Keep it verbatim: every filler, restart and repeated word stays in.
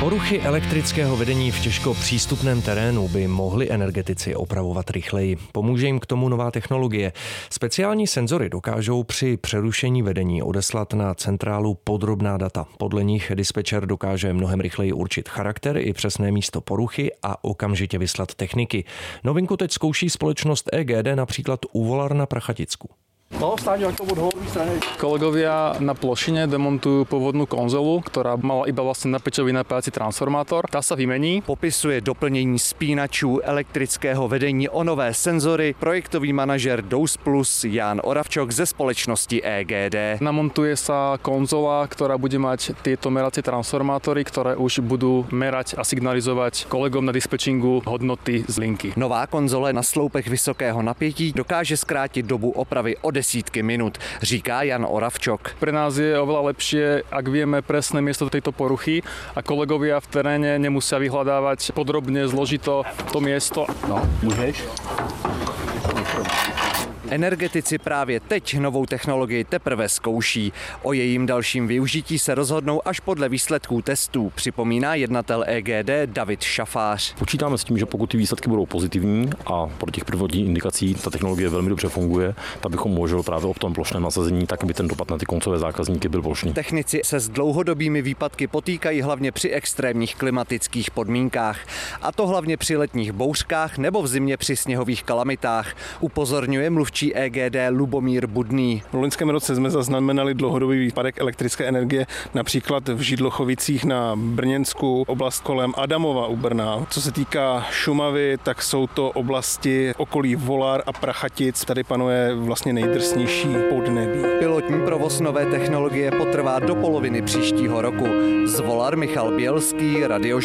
Poruchy elektrického vedení v těžko přístupném terénu by mohli energetici opravovat rychleji. Pomůže jim k tomu nová technologie. Speciální senzory dokážou při přerušení vedení odeslat na centrálu podrobná data. Podle nich dispečer dokáže mnohem rychleji určit charakter i přesné místo poruchy a okamžitě vyslat techniky. Novinku teď zkouší společnost E G D například u Volar na Prachaticku. No, stáť ako od hovorí strany. Kolegovia na plošine demontujú pôvodnú konzolu, ktorá mala iba vlastne napečový napájací transformátor. Tá sa vymení. Popisuje doplnění spínačů elektrického vedení o nové senzory projektový manažer Dous Plus Jan Oravčok ze společnosti E G D. Namontuje sa konzola, ktorá bude mať tieto meracie transformátory, ktoré už budú merať a signalizovať kolegom na dispečingu hodnoty z linky. Nová konzole na sloupech vysokého napětí dokáže zkrátit dobu opravy o desítky minut, říká Jan Oravčok. Pre nás je oveľa lepšie, ak vieme presné miesto tejto poruchy a kolegovia v teréne nemusia vyhľadávať podrobne, zložito to miesto. No, můžeš? Energetici právě teď novou technologii teprve zkouší. O jejím dalším využití se rozhodnou až podle výsledků testů, připomíná jednatel E G D David Šafář. Počítáme s tím, že pokud ty výsledky budou pozitivní a podle těch prvotních indikací ta technologie velmi dobře funguje, tak bychom mohli právě o tom plošném nasazení, tak aby ten dopad na ty koncové zákazníky byl plošný. Technici se s dlouhodobými výpadky potýkají hlavně při extrémních klimatických podmínkách. A to hlavně při letních bouřkách nebo v zimě při sněhových kalamitách, upozorňuje mluvčí E G D Lubomír Budný. V loňském roce jsme zaznamenali dlouhodobý výpadek elektrické energie, například v Židlochovicích na Brněnsku, oblast kolem Adamova u Brna. Co se týká Šumavy, tak jsou to oblasti okolí Volar a Prachatic. Tady panuje vlastně nejdrsnější podnebí. Pilotní provoz nové technologie potrvá do poloviny příštího roku. Z Volar Michal Bělský, Radio